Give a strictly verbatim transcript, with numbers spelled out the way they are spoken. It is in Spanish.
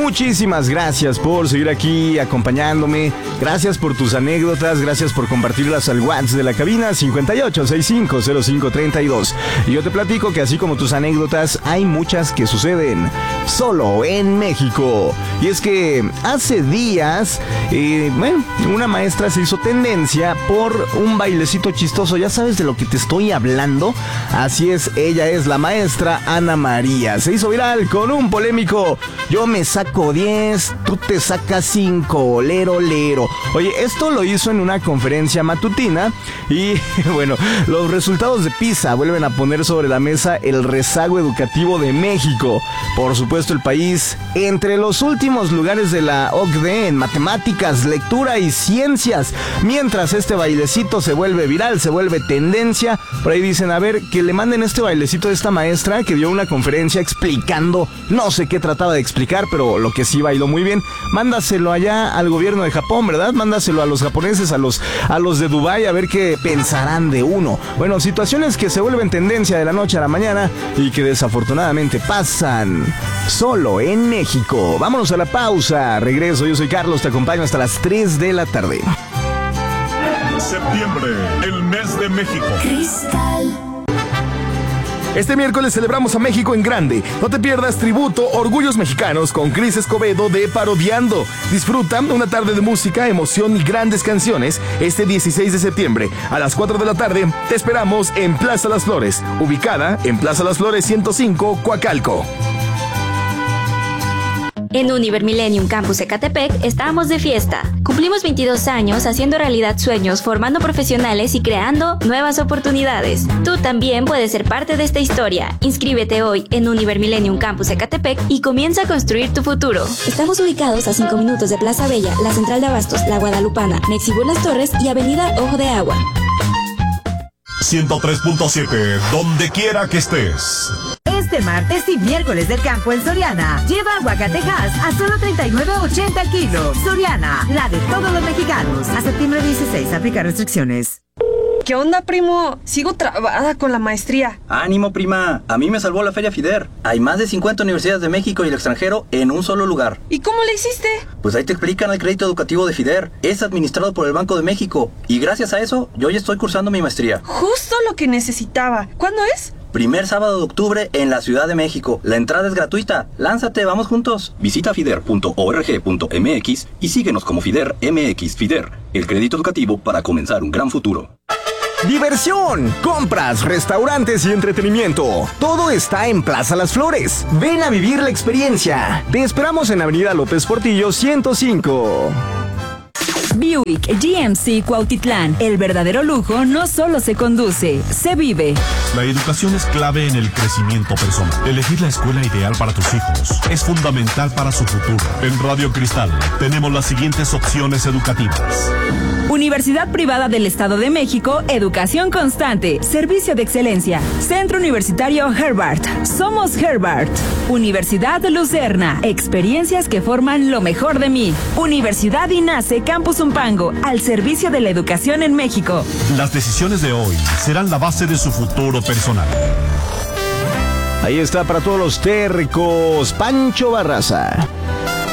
muchísimas gracias por seguir aquí acompañándome. Gracias por tus anécdotas, gracias por compartirlas al WhatsApp de la cabina cincuenta y ocho sesenta y cinco cero cinco treinta y dos. Y yo te platico que así como tus anécdotas, hay muchas que suceden solo en México. Y es que hace días, eh, bueno, una maestra se hizo tendencia por un bailecito chistoso. ¿Ya sabes de lo que te estoy hablando? Así es, ella es la maestra Ana María. Se hizo viral con un polémico: yo me saco diez, tú te sacas cinco, lero, lero. Oye, esto lo hizo en una conferencia matutina y, bueno, los resultados de PISA vuelven a poner sobre la mesa el rezago educativo de México. Por supuesto, el país entre los últimos lugares de la O C D E en matemáticas, lectura y ciencias. Mientras este bailecito se vuelve viral, se vuelve tendencia, por ahí dicen, a ver, que le manden este bailecito de esta maestra que dio una conferencia explicando, no sé qué trataba de explicar, pero lo que sí bailó muy bien. Mándaselo allá al gobierno de Japón, ¿verdad? Mándaselo a los japoneses, a los, a los de Dubái, a ver qué pensarán de uno. Bueno, situaciones que se vuelven tendencia de la noche a la mañana y que desafortunadamente pasan solo en México. Vámonos a la pausa. Regreso, yo soy Carlos, te acompaño hasta las tres de la tarde. Septiembre, el mes de México. Cristal. Este miércoles celebramos a México en grande. No te pierdas Tributo Orgullos Mexicanos con Cris Escobedo de Parodiando. Disfruta una tarde de música, emoción y grandes canciones este dieciséis de septiembre a las cuatro de la tarde. Te esperamos en Plaza Las Flores, ubicada en Plaza Las Flores ciento cinco, Coacalco. En Univer Millennium Campus Ecatepec estamos de fiesta. Cumplimos veintidós años haciendo realidad sueños, formando profesionales y creando nuevas oportunidades. Tú también puedes ser parte de esta historia. Inscríbete hoy en Univer Millennium Campus Ecatepec y comienza a construir tu futuro. Estamos ubicados a cinco minutos de Plaza Bella, la Central de Abastos, La Guadalupana, Mexibú Las Torres y Avenida Ojo de Agua. ciento tres punto siete, donde quiera que estés. Este martes y miércoles del campo en Soriana. Lleva aguacatejas a solo treinta y nueve ochenta el kilo. Soriana, la de todos los mexicanos. A septiembre dieciséis, aplica restricciones. ¿Qué onda, primo? Sigo trabada con la maestría. Ánimo, prima. A mí me salvó la Feria FIDER. Hay más de cincuenta universidades de México y el extranjero en un solo lugar. ¿Y cómo le hiciste? Pues ahí te explican el crédito educativo de FIDER. Es administrado por el Banco de México. Y gracias a eso, yo ya estoy cursando mi maestría. Justo lo que necesitaba. ¿Cuándo es? Primer sábado de octubre en la Ciudad de México. La entrada es gratuita. Lánzate, vamos juntos. Visita fider punto org punto mx y síguenos como FIDER M X. FIDER, el crédito educativo para comenzar un gran futuro. Diversión, compras, restaurantes y entretenimiento. Todo está en Plaza Las Flores. Ven a vivir la experiencia. Te esperamos en Avenida López Portillo ciento cinco. Buick G M C Cuautitlán. El verdadero lujo no solo se conduce, se vive. La educación es clave en el crecimiento personal. Elegir la escuela ideal para tus hijos es fundamental para su futuro. En Radio Cristal tenemos las siguientes opciones educativas. Universidad Privada del Estado de México, educación constante, servicio de excelencia. Centro Universitario Herbart, somos Herbart. Universidad Lucerna, experiencias que forman lo mejor de mí. Universidad INACE Campus Zumpango, al servicio de la educación en México. Las decisiones de hoy serán la base de su futuro personal. Ahí está para todos los tercos, Pancho Barraza.